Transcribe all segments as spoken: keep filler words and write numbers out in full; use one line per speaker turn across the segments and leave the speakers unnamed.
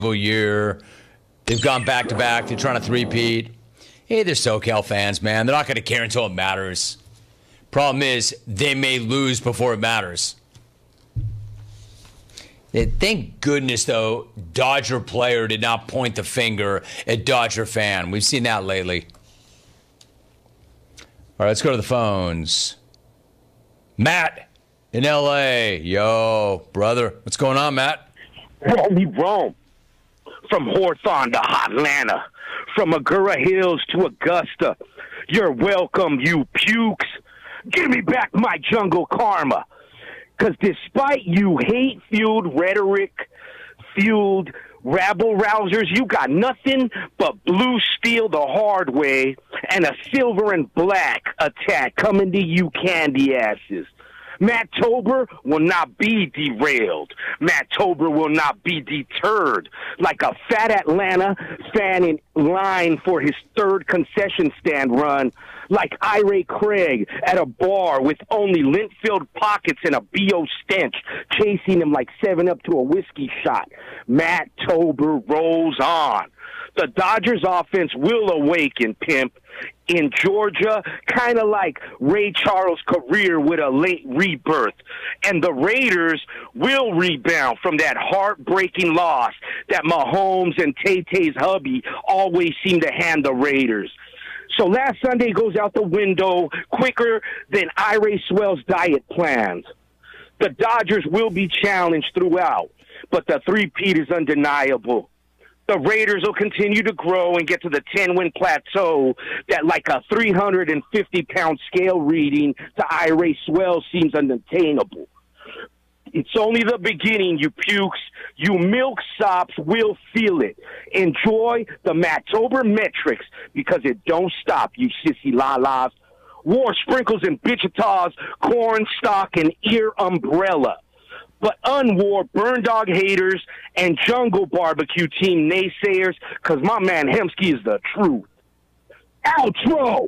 year. They've gone back-to-back. They're trying to three-peat. Hey, they're SoCal fans, man. They're not going to care until it matters. Problem is, they may lose before it matters. Thank goodness, though, Dodger player did not point the finger at Dodger fan. We've seen that lately. All right, let's go to the phones. Matt in L A. Yo, brother. What's going on, Matt?
Romy Rome. From Hawthorne to Hotlanta. From Agoura Hills to Augusta. You're welcome, you pukes. Give me back my jungle karma. Because despite you hate-fueled, rhetoric-fueled rabble-rousers, you got nothing but blue steel the hard way and a silver and black attack coming to you candy asses. Matt Tober will not be derailed. Matt Tober will not be deterred like a fat Atlanta fan in line for his third concession stand run, like Ira Craig at a bar with only lint-filled pockets and a B O stench chasing him like seven up to a whiskey shot. Matt Tober rolls on. The Dodgers offense will awaken, pimp. In Georgia, kind of like Ray Charles' career with a late rebirth. And the Raiders will rebound from that heartbreaking loss that Mahomes and Tay-Tay's hubby always seem to hand the Raiders. So last Sunday goes out the window quicker than Ira Swell's diet plans. The Dodgers will be challenged throughout, but the three-peat is undeniable. The Raiders will continue to grow and get to the ten-win plateau that like a three hundred fifty pound scale reading to Ira Swell seems unattainable. It's only the beginning, you pukes. You milksops will feel it. Enjoy the Matt-tober metrics because it don't stop, you sissy la-las. War sprinkles in Bichita's corn stalk and ear umbrella. But unwar burn dog haters and jungle barbecue team naysayers, because my man Hemsky is the truth. Outro!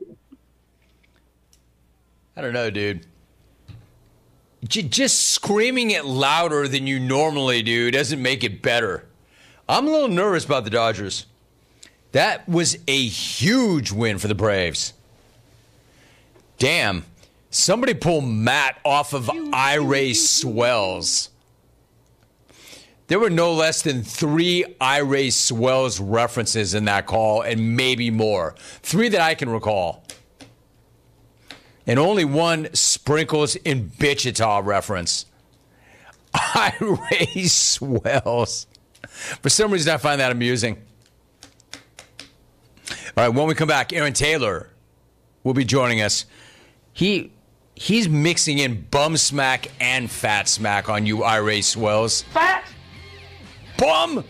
I don't know, dude. J- just screaming it louder than you normally do doesn't make it better. I'm a little nervous about the Dodgers. That was a huge win for the Braves. Damn. Somebody pull Matt off of Ira Swells. There were no less than three Ira Swells references in that call, and maybe more. Three that I can recall. And only one Sprinkles in Bichita reference. Ira Swells. For some reason, I find that amusing. All right, when we come back, Aaron Taylor will be joining us. He... He's mixing in bum smack and fat smack on you, Ira Swells.
Fat!
Bum!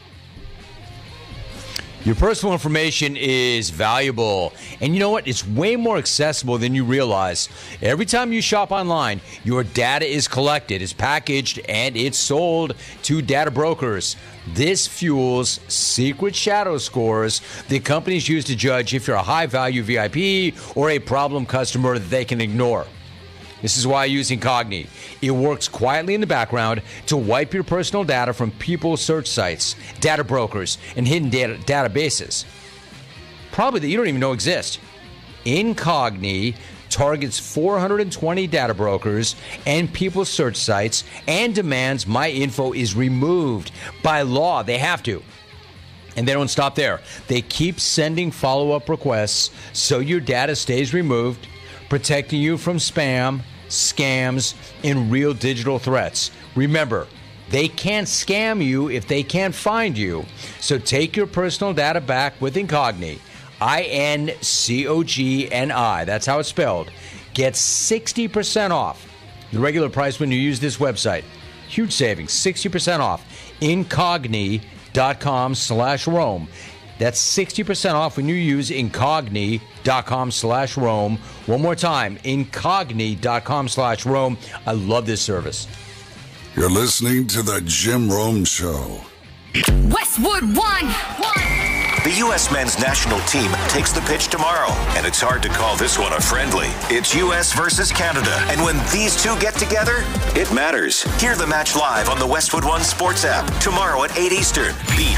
Your personal information is valuable. And you know what? It's way more accessible than you realize. Every time you shop online, your data is collected, is packaged, and it's sold to data brokers. This fuels secret shadow scores that companies use to judge if you're a high-value V I P or a problem customer that they can ignore. This is why I use Incogni. It works quietly in the background to wipe your personal data from people's search sites, data brokers, and hidden data databases. Probably that you don't even know exist. Incogni targets four hundred twenty data brokers and people's search sites and demands my info is removed. By law, they have to. And they don't stop there. They keep sending follow-up requests so your data stays removed, protecting you from spam, scams, and real digital threats. Remember, they can't scam you if they can't find you. So take your personal data back with Incogni. I N C O G N I. That's how it's spelled. Get sixty percent off the regular price when you use this website. Huge savings, sixty percent off. Incogni.com slash Rome. That's sixty percent off when you use Incogni.com slash Rome. One more time, Incogni.com slash Rome. I love this service.
You're listening to The Jim Rome Show.
Westwood One. One.
The U S men's national team takes the pitch tomorrow, and it's hard to call this one a friendly. It's U S versus Canada, and when these two get together, it matters. Hear the match live on the Westwood One Sports app tomorrow at eight Eastern. Beat